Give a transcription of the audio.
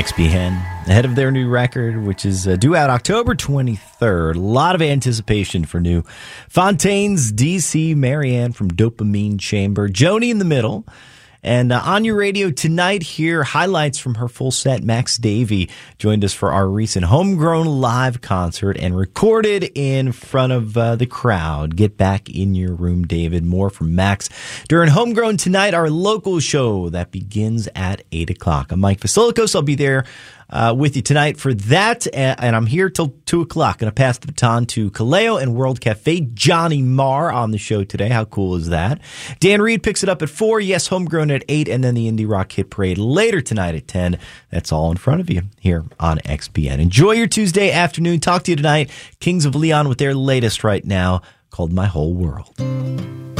XPN, ahead of their new record, which is due out October 23rd. A lot of anticipation for new Fontaines, DC, Marianne from Dopamine Chamber, Joni in the middle. And on your radio tonight, hear highlights from her full set. Max Davey joined us for our recent Homegrown live concert and recorded in front of the crowd. Get back in your room, David. More from Max during Homegrown tonight, our local show that begins at 8 o'clock. I'm Mike Vasilikos. I'll be there with you tonight for that, and I'm here till 2 o'clock. Going to pass the baton to Kaleo and World Cafe. Johnny Marr on the show today. How cool is that? Dan Reed picks it up at 4. Yes, Homegrown at 8, and then the Indie Rock Hit Parade later tonight at 10. That's all in front of you here on XPN. Enjoy your Tuesday afternoon. Talk to you tonight. Kings of Leon with their latest right now called My Whole World.